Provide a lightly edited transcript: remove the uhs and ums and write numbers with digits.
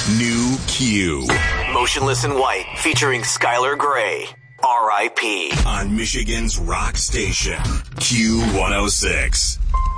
New Q. Motionless in White featuring Skylar Grey. R.I.P. on Michigan's rock station, Q106.